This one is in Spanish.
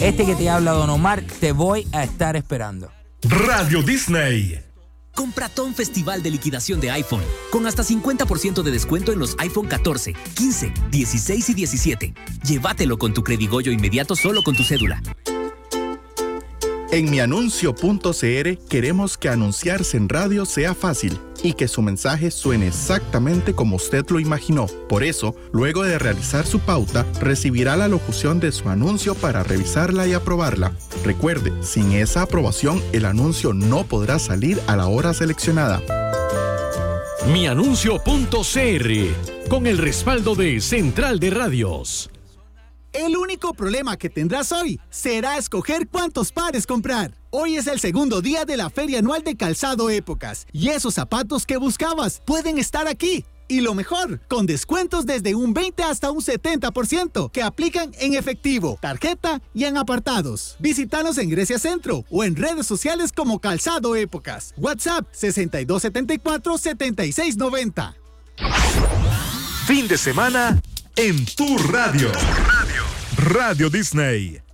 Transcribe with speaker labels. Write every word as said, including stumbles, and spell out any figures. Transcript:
Speaker 1: Este que te habla Don Omar, te voy a estar esperando.
Speaker 2: Radio Disney.
Speaker 3: Compratón Festival de Liquidación de iPhone, con hasta cincuenta por ciento de descuento en los iPhone catorce, quince, dieciséis y diecisiete. Llévatelo con tu Credigoyo inmediato solo con tu cédula.
Speaker 4: En mianuncio punto c r queremos que anunciarse en radio sea fácil y que su mensaje suene exactamente como usted lo imaginó. Por eso, luego de realizar su pauta, recibirá la locución de su anuncio para revisarla y aprobarla. Recuerde, sin esa aprobación, el anuncio no podrá salir a la hora seleccionada.
Speaker 5: mianuncio punto c r, con el respaldo de Central de Radios.
Speaker 6: El único problema que tendrás hoy será escoger cuántos pares comprar. Hoy es el segundo día de la Feria Anual de Calzado Épocas y esos zapatos que buscabas pueden estar aquí. Y lo mejor, con descuentos desde un veinte hasta un setenta por ciento que aplican en efectivo, tarjeta y en apartados. Visítanos en Grecia Centro o en redes sociales como Calzado Épocas. WhatsApp sesenta y dos setenta y cuatro, setenta y seis noventa.
Speaker 2: Fin de semana en tu radio. Radio Disney.